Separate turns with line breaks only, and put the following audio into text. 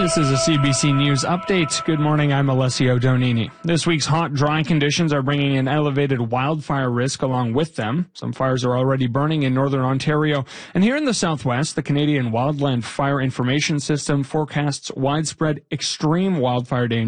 This is a CBC News update. Good morning, I'm Alessio Donini. This week's hot, dry conditions are bringing an elevated wildfire risk along with them. Some fires are already burning in northern Ontario. And here in the southwest, the Canadian Wildland Fire Information System forecasts widespread extreme wildfire danger